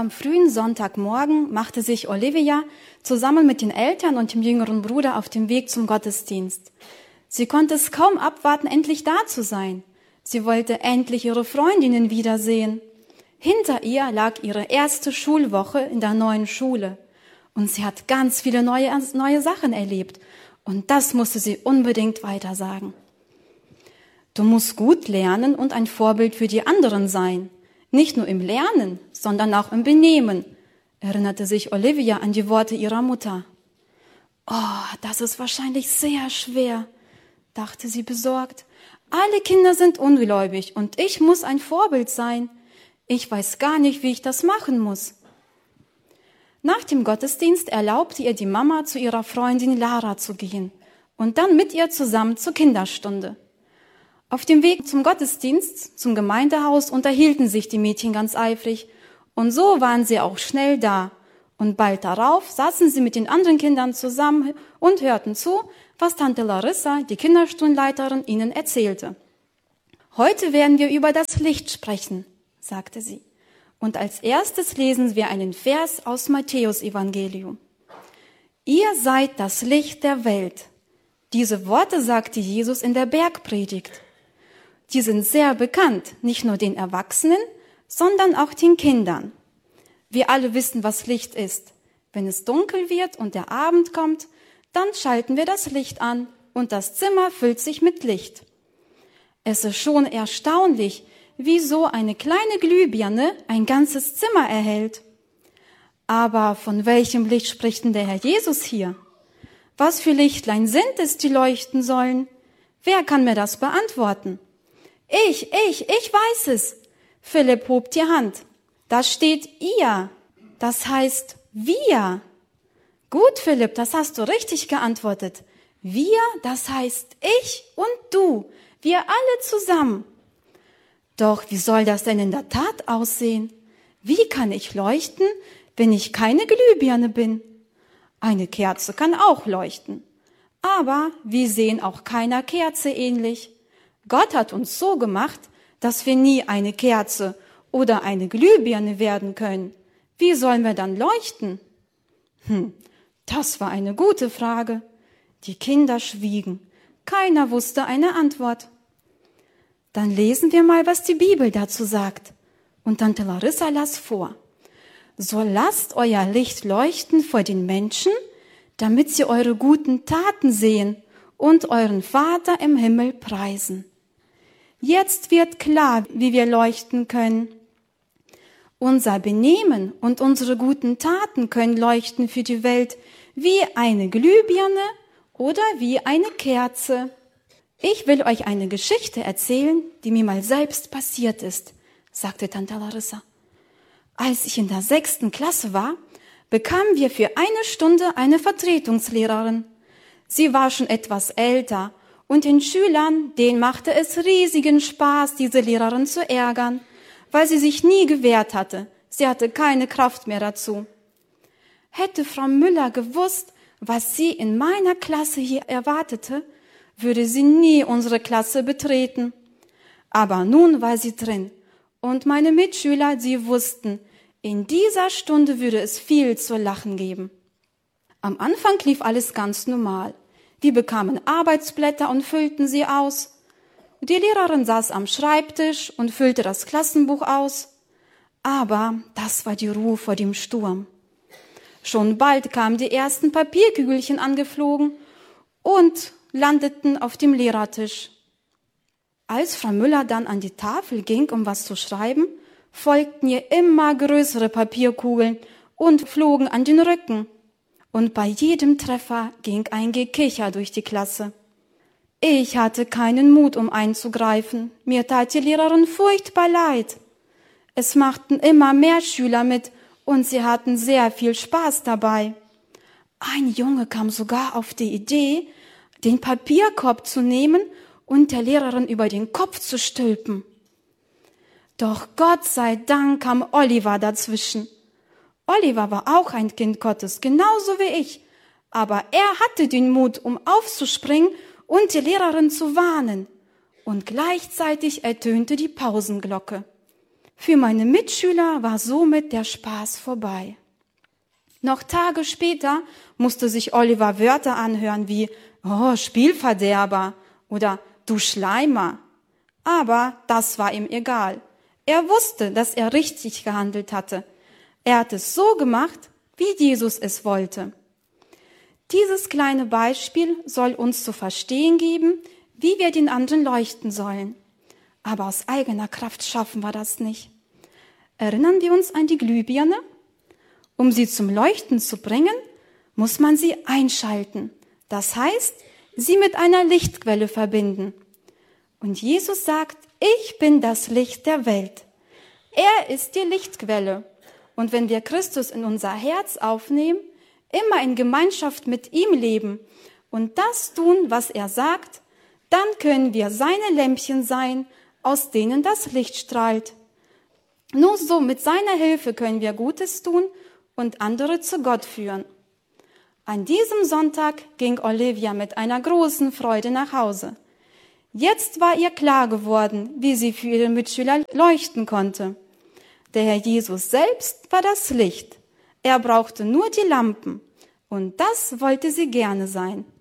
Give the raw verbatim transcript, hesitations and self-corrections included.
Am frühen Sonntagmorgen machte sich Olivia zusammen mit den Eltern und dem jüngeren Bruder auf den Weg zum Gottesdienst. Sie konnte es kaum abwarten, endlich da zu sein. Sie wollte endlich ihre Freundinnen wiedersehen. Hinter ihr lag ihre erste Schulwoche in der neuen Schule. Und sie hat ganz viele neue, neue Sachen erlebt. Und das musste sie unbedingt weitersagen. Du musst gut lernen und ein Vorbild für die anderen sein. Nicht nur im Lernen, sondern auch im Benehmen, erinnerte sich Olivia an die Worte ihrer Mutter. Oh, das ist wahrscheinlich sehr schwer, dachte sie besorgt. Alle Kinder sind ungläubig und ich muss ein Vorbild sein. Ich weiß gar nicht, wie ich das machen muss. Nach dem Gottesdienst erlaubte ihr die Mama, zu ihrer Freundin Lara zu gehen und dann mit ihr zusammen zur Kinderstunde. Auf dem Weg zum Gottesdienst, zum Gemeindehaus, unterhielten sich die Mädchen ganz eifrig. Und so waren sie auch schnell da. Und bald darauf saßen sie mit den anderen Kindern zusammen und hörten zu, was Tante Larissa, die Kinderstundenleiterin, ihnen erzählte. Heute werden wir über das Licht sprechen, sagte sie. Und als erstes lesen wir einen Vers aus Matthäus-Evangelium. Ihr seid das Licht der Welt. Diese Worte sagte Jesus in der Bergpredigt. Die sind sehr bekannt, nicht nur den Erwachsenen, sondern auch den Kindern. Wir alle wissen, was Licht ist. Wenn es dunkel wird und der Abend kommt, dann schalten wir das Licht an und das Zimmer füllt sich mit Licht. Es ist schon erstaunlich, wie so eine kleine Glühbirne ein ganzes Zimmer erhält. Aber von welchem Licht spricht denn der Herr Jesus hier? Was für Lichtlein sind es, die leuchten sollen? Wer kann mir das beantworten? Ich, ich, ich weiß es. Philipp hob die Hand. Da steht ihr. Das heißt wir. Gut, Philipp, das hast du richtig geantwortet. Wir, das heißt ich und du. Wir alle zusammen. Doch wie soll das denn in der Tat aussehen? Wie kann ich leuchten, wenn ich keine Glühbirne bin? Eine Kerze kann auch leuchten. Aber wir sehen auch keiner Kerze ähnlich. Gott hat uns so gemacht, dass wir nie eine Kerze oder eine Glühbirne werden können. Wie sollen wir dann leuchten? Hm, das war eine gute Frage. Die Kinder schwiegen. Keiner wusste eine Antwort. Dann lesen wir mal, was die Bibel dazu sagt. Und Tante Larissa las vor. So lasst euer Licht leuchten vor den Menschen, damit sie eure guten Taten sehen und euren Vater im Himmel preisen. Jetzt wird klar, wie wir leuchten können. Unser Benehmen und unsere guten Taten können leuchten für die Welt wie eine Glühbirne oder wie eine Kerze. Ich will euch eine Geschichte erzählen, die mir mal selbst passiert ist, sagte Tante Larissa. Als ich in der sechsten Klasse war, bekamen wir für eine Stunde eine Vertretungslehrerin. Sie war schon etwas älter und den Schülern, denen machte es riesigen Spaß, diese Lehrerin zu ärgern, weil sie sich nie gewehrt hatte. Sie hatte keine Kraft mehr dazu. Hätte Frau Müller gewusst, was sie in meiner Klasse hier erwartete, würde sie nie unsere Klasse betreten. Aber nun war sie drin und meine Mitschüler, sie wussten, in dieser Stunde würde es viel zu lachen geben. Am Anfang lief alles ganz normal. Wir bekamen Arbeitsblätter und füllten sie aus. Die Lehrerin saß am Schreibtisch und füllte das Klassenbuch aus. Aber das war die Ruhe vor dem Sturm. Schon bald kamen die ersten Papierkügelchen angeflogen und landeten auf dem Lehrertisch. Als Frau Müller dann an die Tafel ging, um was zu schreiben, folgten ihr immer größere Papierkugeln und flogen an den Rücken. Und bei jedem Treffer ging ein Gekicher durch die Klasse. Ich hatte keinen Mut, um einzugreifen. Mir tat die Lehrerin furchtbar leid. Es machten immer mehr Schüler mit und sie hatten sehr viel Spaß dabei. Ein Junge kam sogar auf die Idee, den Papierkorb zu nehmen und der Lehrerin über den Kopf zu stülpen. Doch Gott sei Dank kam Oliver dazwischen. Oliver war auch ein Kind Gottes, genauso wie ich. Aber er hatte den Mut, um aufzuspringen und die Lehrerin zu warnen. Und gleichzeitig ertönte die Pausenglocke. Für meine Mitschüler war somit der Spaß vorbei. Noch Tage später musste sich Oliver Wörter anhören wie „Oh, Spielverderber" oder „Du Schleimer". Aber das war ihm egal. Er wusste, dass er richtig gehandelt hatte. Er hat es so gemacht, wie Jesus es wollte. Dieses kleine Beispiel soll uns zu verstehen geben, wie wir den anderen leuchten sollen. Aber aus eigener Kraft schaffen wir das nicht. Erinnern wir uns an die Glühbirne? Um sie zum Leuchten zu bringen, muss man sie einschalten. Das heißt, sie mit einer Lichtquelle verbinden. Und Jesus sagt, ich bin das Licht der Welt. Er ist die Lichtquelle. Und wenn wir Christus in unser Herz aufnehmen, immer in Gemeinschaft mit ihm leben und das tun, was er sagt, dann können wir seine Lämpchen sein, aus denen das Licht strahlt. Nur so mit seiner Hilfe können wir Gutes tun und andere zu Gott führen. An diesem Sonntag ging Olivia mit einer großen Freude nach Hause. Jetzt war ihr klar geworden, wie sie für ihre Mitschüler leuchten konnte. Der Herr Jesus selbst war das Licht. Er brauchte nur die Lampen. Und das wollte sie gerne sein.